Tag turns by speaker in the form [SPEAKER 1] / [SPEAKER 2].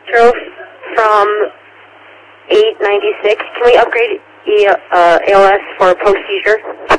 [SPEAKER 1] Drove from 896. Can we upgrade ALS for post-seizure?